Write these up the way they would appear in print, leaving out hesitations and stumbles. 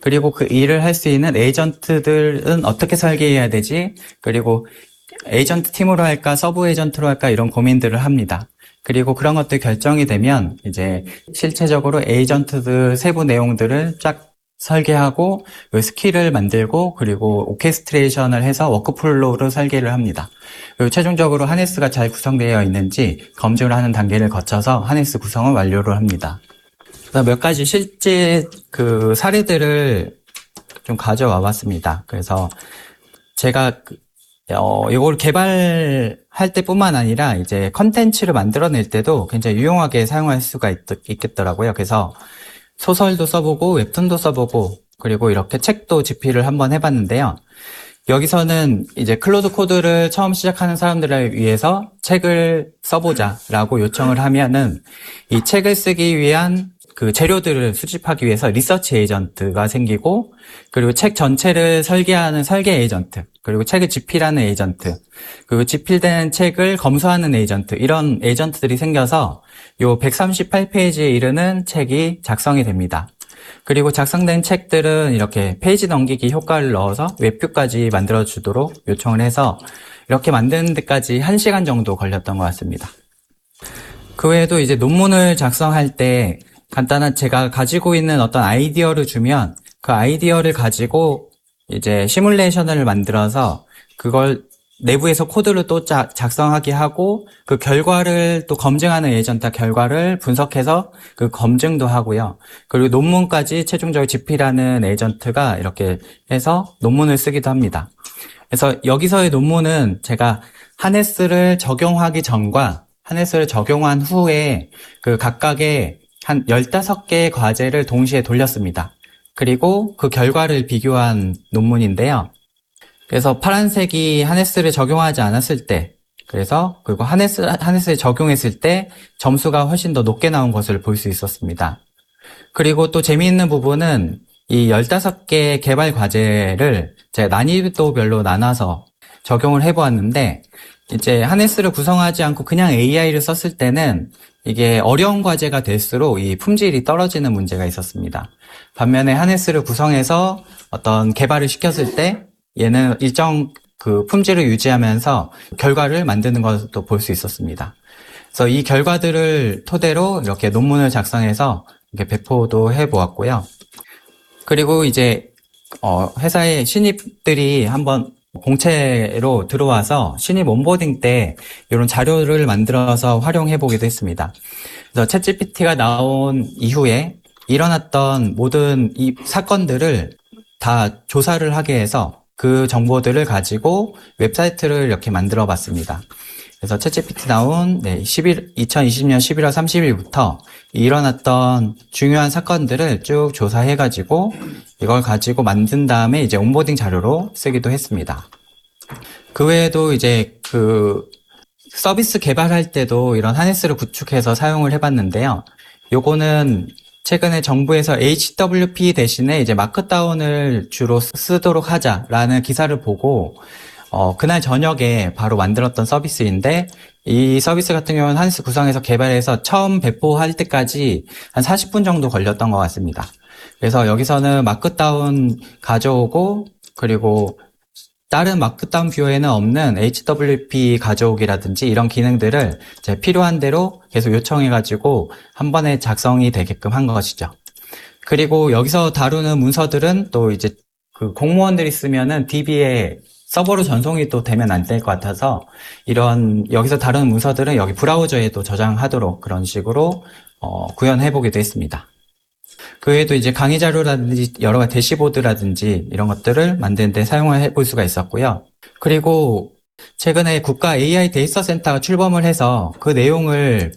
그리고 그 일을 할 수 있는 에이전트들은 어떻게 설계해야 되지? 그리고 에이전트 팀으로 할까, 서브 에이전트로 할까, 이런 고민들을 합니다. 그리고 그런 것들 결정이 되면 이제 실체적으로 에이전트들 세부 내용들을 쫙 설계하고 그 스킬을 만들고 그리고 오케스트레이션을 해서 워크플로우로 설계를 합니다. 그리고 최종적으로 하네스가 잘 구성되어 있는지 검증을 하는 단계를 거쳐서 하네스 구성을 완료를 합니다. 그래서 몇 가지 실제 그 사례들을 좀 가져와 봤습니다. 그래서 제가 이걸 개발할 때뿐만 아니라 이제 컨텐츠를 만들어낼 때도 굉장히 유용하게 사용할 수가 있겠더라고요. 그래서 소설도 써보고 웹툰도 써보고 그리고 이렇게 책도 집필을 한번 해봤는데요. 여기서는 이제 클로드 코드를 처음 시작하는 사람들을 위해서 책을 써보자라고 요청을 하면은 이 책을 쓰기 위한 그 재료들을 수집하기 위해서 리서치 에이전트가 생기고, 그리고 책 전체를 설계하는 설계 에이전트, 그리고 책을 집필하는 에이전트, 그리고 집필된 책을 검수하는 에이전트, 이런 에이전트들이 생겨서 요 138페이지에 이르는 책이 작성이 됩니다. 그리고 작성된 책들은 이렇게 페이지 넘기기 효과를 넣어서 웹뷰까지 만들어주도록 요청을 해서 이렇게 만드는 데까지 1시간 정도 걸렸던 것 같습니다. 그 외에도 이제 논문을 작성할 때 간단한 제가 가지고 있는 어떤 아이디어를 주면 그 아이디어를 가지고 이제 시뮬레이션을 만들어서 그걸 내부에서 코드를 또 작성하게 하고 그 결과를 또 검증하는 에이전트 결과를 분석해서 그 검증도 하고요. 그리고 논문까지 최종적으로 집필하는 에이전트가 이렇게 해서 논문을 쓰기도 합니다. 그래서 여기서의 논문은 제가 하네스를 적용하기 전과 하네스를 적용한 후에 그 각각의 한 15개의 과제를 동시에 돌렸습니다. 그리고 그 결과를 비교한 논문인데요. 그래서 파란색이 하네스를 적용하지 않았을 때, 그래서 그리고 하네스를 적용했을 때 점수가 훨씬 더 높게 나온 것을 볼 수 있었습니다. 그리고 또 재미있는 부분은 이 15개의 개발 과제를 제가 난이도별로 나눠서 적용을 해보았는데, 이제 하네스를 구성하지 않고 그냥 AI를 썼을 때는 이게 어려운 과제가 될수록 이 품질이 떨어지는 문제가 있었습니다. 반면에 하네스를 구성해서 어떤 개발을 시켰을 때 얘는 일정 그 품질을 유지하면서 결과를 만드는 것도 볼 수 있었습니다. 그래서 이 결과들을 토대로 이렇게 논문을 작성해서 이렇게 배포도 해보았고요. 그리고 이제 회사의 신입들이 한번 공채로 들어와서 신입 온보딩 때 이런 자료를 만들어서 활용해 보기도 했습니다. 그래서 챗GPT가 나온 이후에 일어났던 모든 이 사건들을 다 조사를 하게 해서 그 정보들을 가지고 웹사이트를 이렇게 만들어 봤습니다. 그래서 챗GPT 나온 2020년 11월 30일부터 일어났던 중요한 사건들을 쭉 조사해가지고 이걸 가지고 만든 다음에 이제 온보딩 자료로 쓰기도 했습니다. 그 외에도 이제 그 서비스 개발할 때도 이런 하네스를 구축해서 사용을 해봤는데요. 요거는 최근에 정부에서 HWP 대신에 이제 마크다운을 주로 쓰도록 하자라는 기사를 보고 그날 저녁에 바로 만들었던 서비스인데, 이 서비스 같은 경우는 하네스 구성해서 개발해서 처음 배포할 때까지 한 40분 정도 걸렸던 것 같습니다. 그래서 여기서는 마크다운 가져오고, 그리고 다른 마크다운 뷰어에는 없는 HWP 가져오기라든지 이런 기능들을 이제 필요한 대로 계속 요청해가지고 한 번에 작성이 되게끔 한 것이죠. 그리고 여기서 다루는 문서들은 또 이제 그 공무원들이 쓰면은 DB에 서버로 전송이 또 되면 안 될 것 같아서 이런 여기서 다루는 문서들은 여기 브라우저에도 저장하도록 그런 식으로 구현해보기도 했습니다. 그 외에도 이제 강의 자료라든지 여러 가지 대시보드라든지 이런 것들을 만드는 데 사용을 해볼 수가 있었고요. 그리고 최근에 국가 AI 데이터 센터가 출범을 해서 그 내용을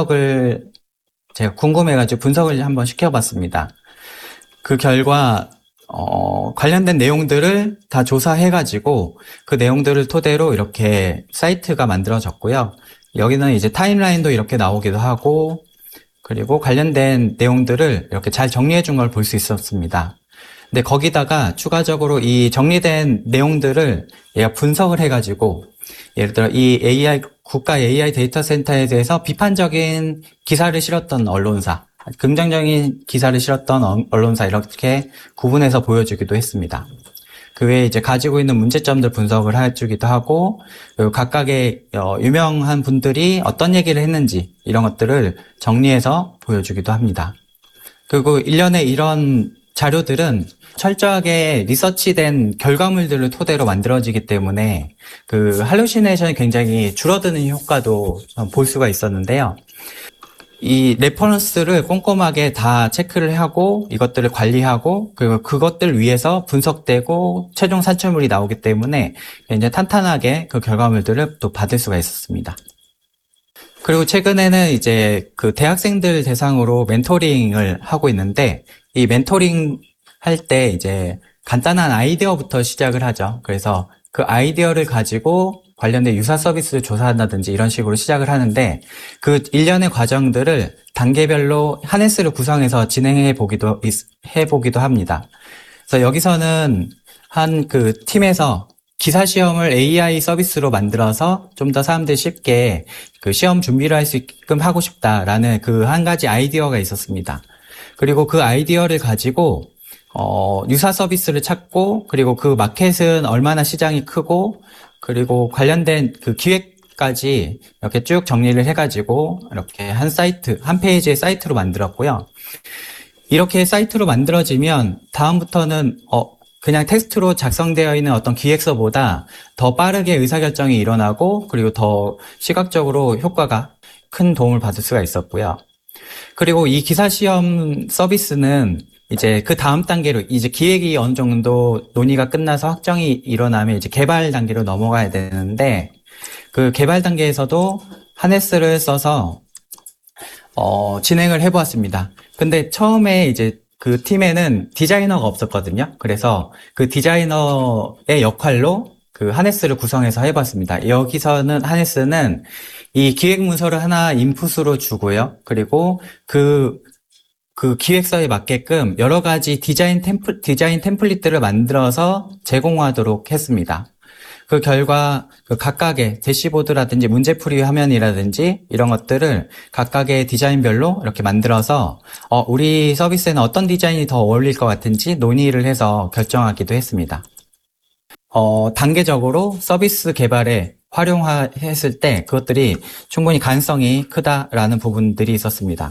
제가 궁금해가지고 분석을 한번 시켜봤습니다. 그 결과 관련된 내용들을 다 조사해가지고 그 내용들을 토대로 이렇게 사이트가 만들어졌고요. 여기는 이제 타임라인도 이렇게 나오기도 하고, 그리고 관련된 내용들을 이렇게 잘 정리해 준 걸 볼 수 있었습니다. 근데 거기다가 추가적으로 이 정리된 내용들을 얘가 분석을 해가지고, 예를 들어 이 국가 AI 데이터 센터에 대해서 비판적인 기사를 실었던 언론사, 긍정적인 기사를 실었던 언론사 이렇게 구분해서 보여주기도 했습니다. 그 외에 이제 가지고 있는 문제점들 분석을 해주기도 하고, 그리고 각각의 유명한 분들이 어떤 얘기를 했는지 이런 것들을 정리해서 보여주기도 합니다. 그리고 일련의 이런 자료들은 철저하게 리서치된 결과물들을 토대로 만들어지기 때문에 그 할루시네이션이 굉장히 줄어드는 효과도 볼 수가 있었는데요. 이 레퍼런스를 꼼꼼하게 다 체크를 하고 이것들을 관리하고 그리고 그것들 위해서 분석되고 최종 산출물이 나오기 때문에 이제 탄탄하게 그 결과물들을 또 받을 수가 있었습니다. 그리고 최근에는 이제 그 대학생들 대상으로 멘토링을 하고 있는데 이 멘토링 할 때 이제 간단한 아이디어부터 시작을 하죠. 그래서 그 아이디어를 가지고 관련된 유사 서비스를 조사한다든지 이런 식으로 시작을 하는데 그 일련의 과정들을 단계별로 하네스를 구성해서 진행해 보기도 합니다. 그래서 여기서는 한 그 팀에서 기사 시험을 AI 서비스로 만들어서 좀 더 사람들이 쉽게 그 시험 준비를 할 수 있게끔 하고 싶다라는 그 한 가지 아이디어가 있었습니다. 그리고 그 아이디어를 가지고 유사 서비스를 찾고 그리고 그 마켓은 얼마나 시장이 크고 그리고 관련된 그 기획까지 이렇게 쭉 정리를 해가지고 이렇게 한 페이지의 사이트로 만들었고요. 이렇게 사이트로 만들어지면 다음부터는 그냥 텍스트로 작성되어 있는 어떤 기획서보다 더 빠르게 의사결정이 일어나고 그리고 더 시각적으로 효과가 큰 도움을 받을 수가 있었고요. 그리고 이 기사시험 서비스는 이제 그 다음 단계로 이제 기획이 어느 정도 논의가 끝나서 확정이 일어나면 이제 개발 단계로 넘어가야 되는데 그 개발 단계에서도 하네스를 써서 진행을 해보았습니다. 근데 처음에 이제 그 팀에는 디자이너가 없었거든요. 그래서 그 디자이너의 역할로 그 하네스를 구성해서 해봤습니다. 여기서는 하네스는 이 기획 문서를 하나 인풋으로 주고요. 그리고 그 기획서에 맞게끔 여러 가지 디자인 템플릿들을 만들어서 제공하도록 했습니다. 그 결과 그 각각의 대시보드라든지 문제풀이 화면이라든지 이런 것들을 각각의 디자인별로 이렇게 만들어서 우리 서비스에는 어떤 디자인이 더 어울릴 것 같은지 논의를 해서 결정하기도 했습니다. 단계적으로 서비스 개발에 활용했을 때 그것들이 충분히 가능성이 크다라는 부분들이 있었습니다.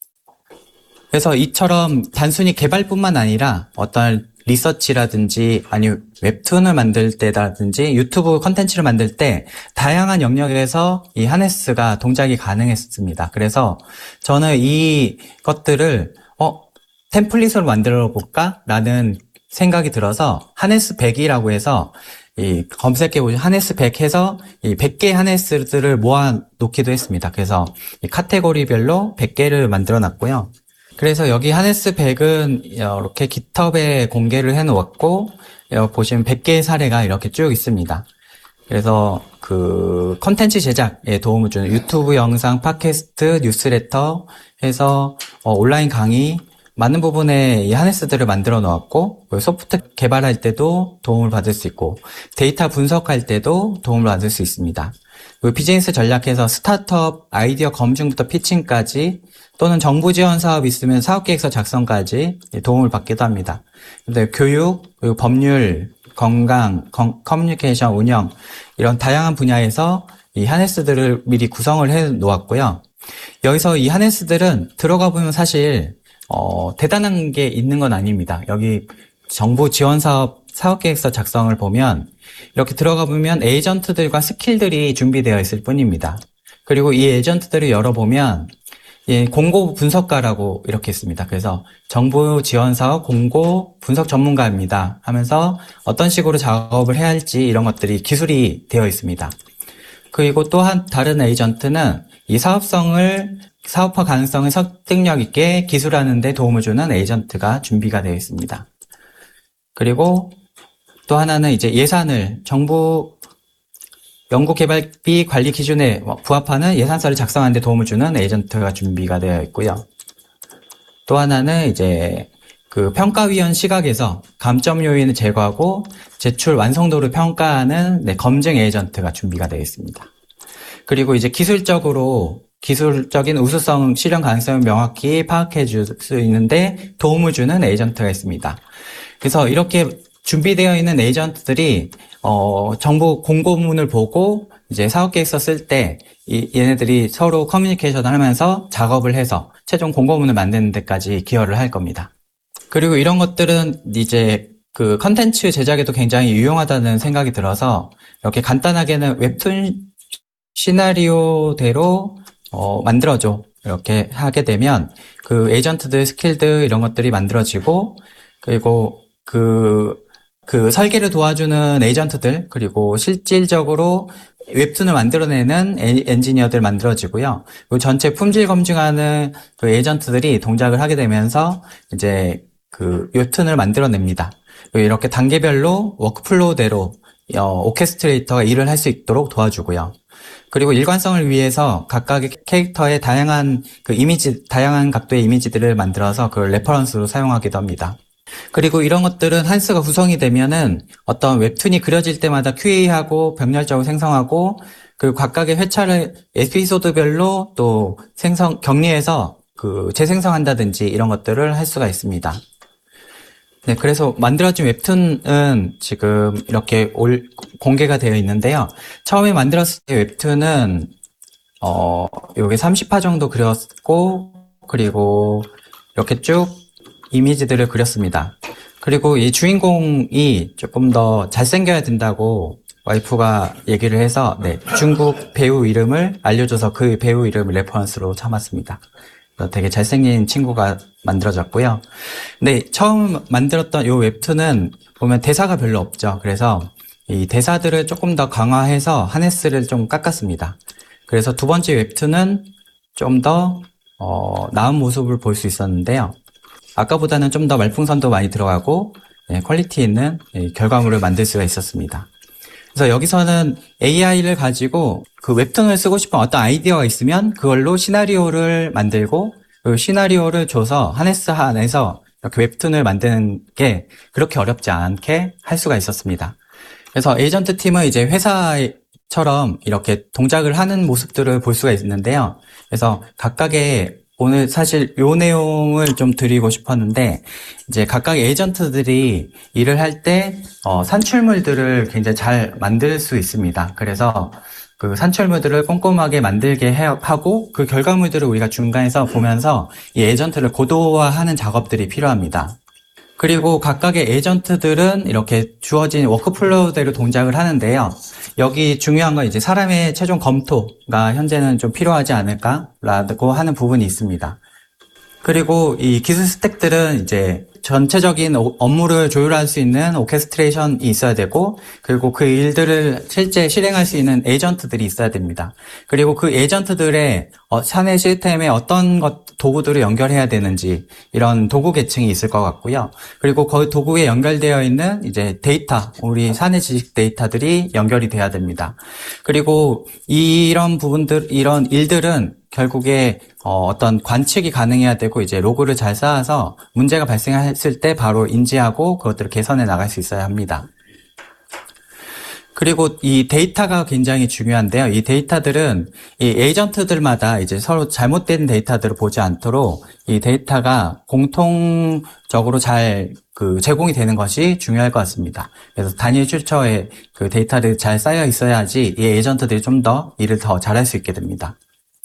그래서 이처럼 단순히 개발뿐만 아니라 어떤 리서치라든지 아니면 웹툰을 만들 때라든지 유튜브 컨텐츠를 만들 때 다양한 영역에서 이 하네스가 동작이 가능했습니다. 그래서 저는 이 것들을 템플릿으로 만들어 볼까? 라는 생각이 들어서 하네스 100이라고 해서 이 검색해보시면 하네스 100 해서 이 100개 하네스들을 모아 놓기도 했습니다. 그래서 이 카테고리별로 100개를 만들어 놨고요. 그래서 여기 하네스 100은 이렇게 깃허브에 공개를 해 놓았고 보시면 100개의 사례가 이렇게 쭉 있습니다. 그래서 그 컨텐츠 제작에 도움을 주는 유튜브 영상, 팟캐스트, 뉴스레터 해서 온라인 강의 많은 부분에 이 하네스들을 만들어 놓았고 소프트 개발할 때도 도움을 받을 수 있고 데이터 분석할 때도 도움을 받을 수 있습니다. 비즈니스 전략에서 스타트업 아이디어 검증부터 피칭까지 또는 정부 지원 사업 있으면 사업계획서 작성까지 도움을 받기도 합니다. 근데 교육, 그리고 법률, 건강, 커뮤니케이션, 운영 이런 다양한 분야에서 이 하네스들을 미리 구성을 해 놓았고요. 여기서 이 하네스들은 들어가 보면 사실 대단한 게 있는 건 아닙니다. 여기 정부 지원 사업계획서 작성을 보면 이렇게 들어가 보면 에이전트들과 스킬들이 준비되어 있을 뿐입니다. 그리고 이 에이전트들을 열어보면 공고 분석가라고 이렇게 있습니다. 그래서 정부 지원 사업 공고 분석 전문가입니다 하면서 어떤 식으로 작업을 해야 할지 이런 것들이 기술이 되어 있습니다. 그리고 또 다른 에이전트는 이 사업화 가능성을 설득력 있게 기술하는 데 도움을 주는 에이전트가 준비가 되어 있습니다. 그리고 또 하나는 이제 예산을 정부 연구개발비 관리 기준에 부합하는 예산서를 작성하는 데 도움을 주는 에이전트가 준비가 되어 있고요. 또 하나는 이제 그 평가위원 시각에서 감점 요인을 제거하고 제출 완성도를 평가하는 검증 에이전트가 준비가 되어 있습니다. 그리고 이제 기술적으로 기술적인 우수성, 실현 가능성을 명확히 파악해 줄 수 있는데 도움을 주는 에이전트가 있습니다. 그래서 이렇게 준비되어 있는 에이전트들이 정부 공고문을 보고 이제 사업계획서 쓸 때 얘네들이 서로 커뮤니케이션을 하면서 작업을 해서 최종 공고문을 만드는 데까지 기여를 할 겁니다. 그리고 이런 것들은 이제 그 컨텐츠 제작에도 굉장히 유용하다는 생각이 들어서 이렇게 간단하게는 웹툰 시나리오대로 만들어줘. 이렇게 하게 되면 그 에이전트들 스킬들 이런 것들이 만들어지고 그리고 그 설계를 도와주는 에이전트들 그리고 실질적으로 웹툰을 만들어내는 엔지니어들 만들어지고요. 그리고 전체 품질 검증하는 그 에이전트들이 동작을 하게 되면서 이제 그 웹툰을 만들어냅니다. 이렇게 단계별로 워크플로우대로 오케스트레이터가 일을 할 수 있도록 도와주고요. 그리고 일관성을 위해서 각각의 캐릭터의 다양한 다양한 각도의 이미지들을 만들어서 그걸 레퍼런스로 사용하기도 합니다. 그리고 이런 것들은 한스가 구성이 되면은 어떤 웹툰이 그려질 때마다 QA하고 병렬적으로 생성하고 그리고 각각의 회차를 에피소드별로 또 격리해서 재생성한다든지 이런 것들을 할 수가 있습니다. 네, 그래서 만들어진 웹툰은 지금 이렇게 공개가 되어 있는데요. 처음에 만들었을 때 웹툰은, 요게 30화 정도 그렸고, 그리고 이렇게 쭉 이미지들을 그렸습니다. 그리고 이 주인공이 조금 더 잘생겨야 된다고 와이프가 얘기를 해서, 네, 중국 배우 이름을 알려줘서 그 배우 이름을 레퍼런스로 삼았습니다. 되게 잘생긴 친구가 만들어졌고요. 근데 처음 만들었던 이 웹툰은 보면 대사가 별로 없죠. 그래서 이 대사들을 조금 더 강화해서 하네스를 좀 깎았습니다. 그래서 두 번째 웹툰은 좀 더 나은 모습을 볼 수 있었는데요. 아까보다는 좀 더 말풍선도 많이 들어가고 퀄리티 있는 결과물을 만들 수가 있었습니다. 그래서 여기서는 AI를 가지고 그 웹툰을 쓰고 싶은 어떤 아이디어가 있으면 그걸로 시나리오를 만들고 그 시나리오를 줘서 하네스 안에서 이렇게 웹툰을 만드는 게 그렇게 어렵지 않게 할 수가 있었습니다. 그래서 에이전트 팀은 이제 회사처럼 이렇게 동작을 하는 모습들을 볼 수가 있는데요. 그래서 각각의 오늘 사실 요 내용을 좀 드리고 싶었는데 이제 각각 에이전트들이 일을 할 때 산출물들을 굉장히 잘 만들 수 있습니다. 그래서 그 산출물들을 꼼꼼하게 만들게 하고 그 결과물들을 우리가 중간에서 보면서 이 에이전트를 고도화하는 작업들이 필요합니다. 그리고 각각의 에이전트들은 이렇게 주어진 워크플로우대로 동작을 하는데요. 여기 중요한 건 이제 사람의 최종 검토가 현재는 좀 필요하지 않을까라고 하는 부분이 있습니다. 그리고 이 기술 스택들은 이제 전체적인 업무를 조율할 수 있는 오케스트레이션이 있어야 되고, 그리고 그 일들을 실제 실행할 수 있는 에이전트들이 있어야 됩니다. 그리고 그 에이전트들의 사내 시스템에 어떤 도구들을 연결해야 되는지, 이런 도구 계층이 있을 것 같고요. 그리고 그 도구에 연결되어 있는 이제 데이터, 우리 사내 지식 데이터들이 연결이 돼야 됩니다. 그리고 이런 일들은 결국에 어떤 관측이 가능해야 되고 이제 로그를 잘 쌓아서 문제가 발생했을 때 바로 인지하고 그것들을 개선해 나갈 수 있어야 합니다. 그리고 이 데이터가 굉장히 중요한데요. 이 데이터들은 이 에이전트들마다 이제 서로 잘못된 데이터들을 보지 않도록 이 데이터가 공통적으로 잘 제공이 되는 것이 중요할 것 같습니다. 그래서 단일 출처에 그 데이터들이 잘 쌓여 있어야지 이 에이전트들이 좀 더 일을 더 잘할 수 있게 됩니다.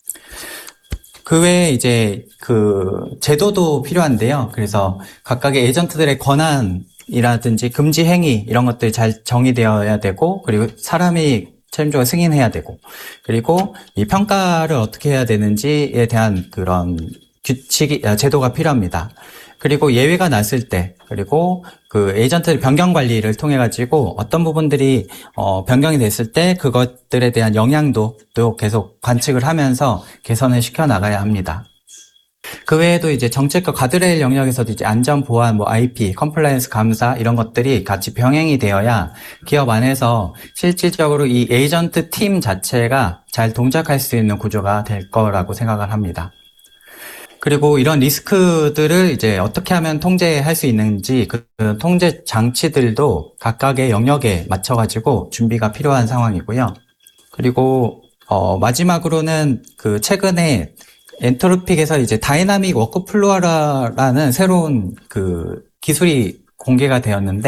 그 외에 이제 제도도 필요한데요. 그래서 각각의 에이전트들의 권한이라든지 금지 행위 이런 것들이 잘 정의되어야 되고, 그리고 사람이 최종적으로 승인해야 되고, 그리고 이 평가를 어떻게 해야 되는지에 대한 그런 제도가 필요합니다. 그리고 예외가 났을 때, 그리고 그 에이전트 변경 관리를 통해 가지고 어떤 부분들이 변경이 됐을 때 그것들에 대한 영향도 또 계속 관측을 하면서 개선을 시켜 나가야 합니다. 그 외에도 이제 정책과 가드레일 영역에서도 이제 안전 보안, IP, 컴플라이언스 감사 이런 것들이 같이 병행이 되어야 기업 안에서 실질적으로 이 에이전트 팀 자체가 잘 동작할 수 있는 구조가 될 거라고 생각을 합니다. 그리고 이런 리스크들을 이제 어떻게 하면 통제할 수 있는지 그 통제 장치들도 각각의 영역에 맞춰가지고 준비가 필요한 상황이고요. 그리고 마지막으로는 그 최근에 엔트로픽에서 이제 다이나믹 워크플로어라는 새로운 그 기술이 공개가 되었는데